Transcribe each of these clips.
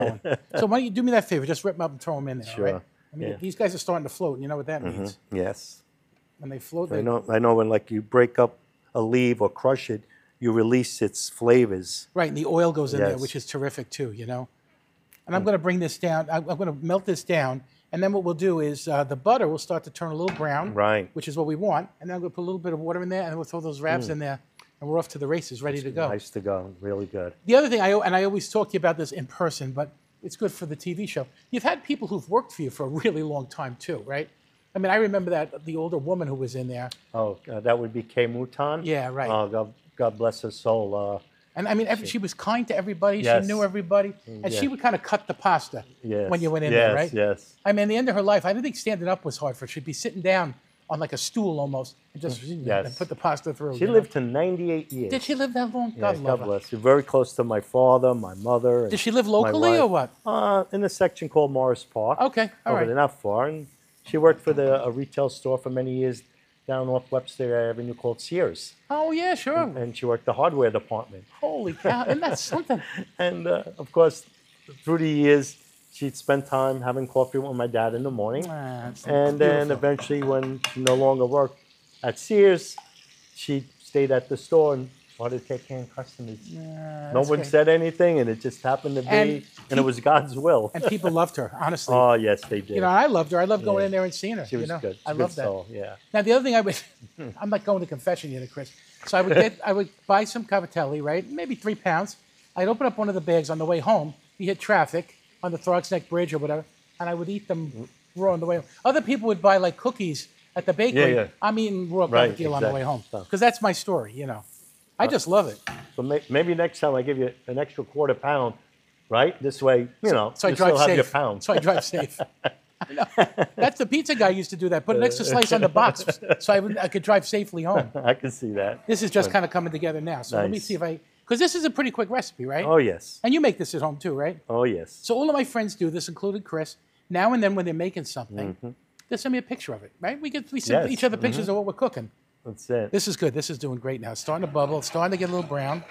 So why don't you do me that favor? Just rip them up and throw them in there, Sure. all right? I mean, Yeah. these guys are starting to float. You know what that means? Yes. When they float, I know when like you break up a leaf or crush it, you release its flavors. right, and the oil goes in there, Yes. which is terrific too, you know? And I'm going to bring this down. I'm going to melt this down. And then what we'll do is the butter will start to turn a little brown, Right. which is what we want. And then I'm going to put a little bit of water in there, and we'll throw those wraps in there, and we're off to the races, ready to go. Nice to go. Really good. The other thing, I always talk to you about this in person, but it's good for the TV show. You've had people who've worked for you for a really long time too, right? I mean, I remember that the older woman who was in there. Oh, that would be Kay Mouton? Yeah, right. Oh, God bless her soul. And I mean, she was kind to everybody. Yes. She knew everybody. And she Yeah. would kind of cut the pasta Yes. when you went in yes, there, right? Yes. I mean, at the end of her life, I didn't think standing up was hard for her. She'd be sitting down on like a stool almost and just and put the pasta through. She lived to 98 years. Did she live that long? Yeah, God love her. bless her. Very close to my father, my mother. Did she live my locally or wife. what? In a section called Morris Park. Okay, all over right. there, not far. And she worked for a retail store for many years down off Webster Avenue called Sears. Oh, yeah, sure. And she worked the hardware department. Holy cow. Isn't that something? And of course, through the years, she'd spend time having coffee with my dad in the morning. That's And then beautiful. eventually, when she no longer worked at Sears, she stayed at the store and started taking in customers. No that's one great. said anything, and it just happened to be, And and it was God's will. And people loved her, honestly. Oh, yes, they did. You know, I loved her. I loved going Yeah. in there and seeing her. She was you know? good. I Good love that. soul, yeah. Now the other thing I'm not going to confession yet, Chris. So I would buy some cavatelli, right? Maybe 3 pounds. I'd open up one of the bags on the way home. You hit traffic on the Throgs Neck Bridge or whatever, and I would eat them raw on the way home. Other people would buy like cookies at the bakery. Yeah. I'm eating raw Right, cavatelli on the way home exactly. because that's my story. You know, I just love it. So maybe next time I give you an extra quarter pound, right? This way, so So I you drive still have safe. your pound. So I drive safe. I know. That's the pizza guy used to do that. Put an extra slice on the box so I could drive safely home. I can see that. This is just kind of coming together now. So let me Nice. see if because this is a pretty quick recipe, right? Oh, yes. And you make this at home too, right? Oh, yes. So all of my friends do this, including Chris. Now and then when they're making something, they send me a picture of it, right? We send Yes. each other pictures of what we're cooking. That's it. This is good. This is doing great now. It's starting to bubble. It's starting to get a little brown.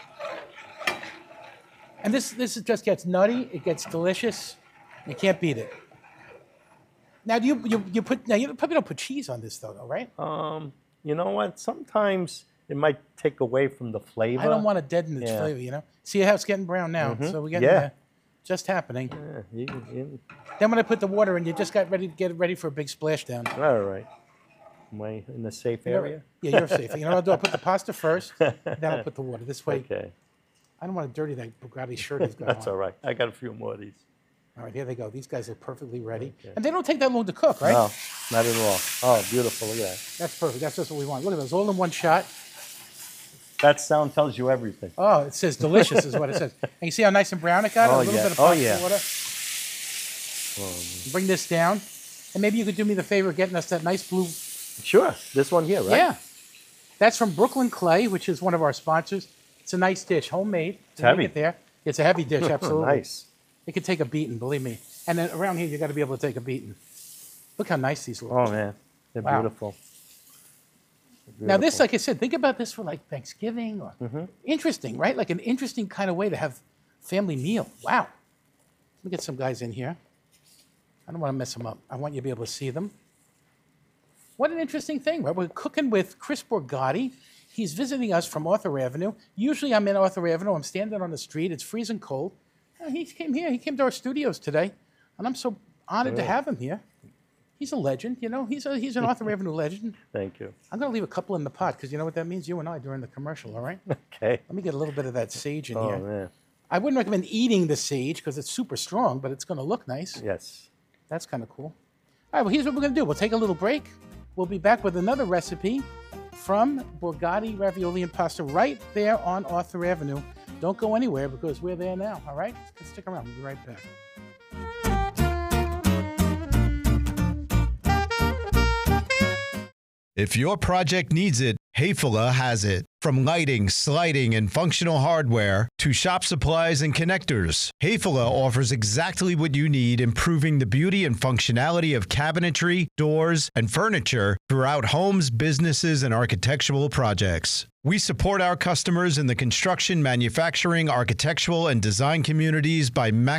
And this just gets nutty. It gets delicious. You can't beat it. Now, you probably don't put cheese on this though, right? You know what? Sometimes it might take away from the flavor. I don't want to deaden its Yeah. flavor, you know? See how it's getting brown now? So we're getting Yeah. there. Just happening. Yeah, Then when I put the water in, you just get ready for a big splashdown. all right. Am I in the safe area? Yeah, you're safe. You know what I'll do? I'll put the pasta first, then I'll put the water. This way, Okay. I don't want to dirty that Bugatti shirt he's got That's on. all right. I got a few more of these. All right, here they go. These guys are perfectly ready. And they don't take that long to cook, right? No, not at all. Oh, beautiful. Look at that. That's perfect. That's just what we want. Look at those, all in one shot. That sound tells you everything. Oh, it says delicious is what it says. And you see how nice and brown it got? Oh, a little yeah. bit of Oh, pasta yeah. water. Bring this down. And maybe you could do me the favor of getting us that nice blue. Sure. This one here, right? Yeah. That's from Brooklyn Clay, which is one of our sponsors. It's a nice dish, homemade. It's heavy. It there. It's a heavy dish, absolutely. Nice. It could take a beating, believe me. And then around here, you got to be able to take a beating. Look how nice these look. Oh, man. They're Wow. beautiful. Now this, like I said, think about this for like Thanksgiving or interesting, right? Like an interesting kind of way to have family meal. Wow. Let me get some guys in here. I don't want to mess them up. I want you to be able to see them. What an interesting thing, right? We're cooking with Chris Borgatti. He's visiting us from Arthur Avenue. Usually I'm in Arthur Avenue. I'm standing on the street. It's freezing cold. He came here. He came to our studios today. And I'm so honored to have him here. He's a legend, you know. He's an Arthur Avenue legend. Thank you. I'm going to leave a couple in the pot because you know what that means? You and I during the commercial, all right? Okay. Let me get a little bit of that sage in Oh, here. man. I wouldn't recommend eating the sage because it's super strong, but it's going to look nice. Yes. That's kind of cool. All right, well, here's what we're going to do. We'll take a little break. We'll be back with another recipe from Borgatti Ravioli and Pasta right there on Arthur Avenue. Don't go anywhere because we're there now, all right? Stick around. We'll be right back. If your project needs it, Hayfula has it. From lighting, sliding, and functional hardware to shop supplies and connectors, Hayfula offers exactly what you need, improving the beauty and functionality of cabinetry, doors, and furniture throughout homes, businesses, and architectural projects. We support our customers in the construction, manufacturing, architectural, and design communities by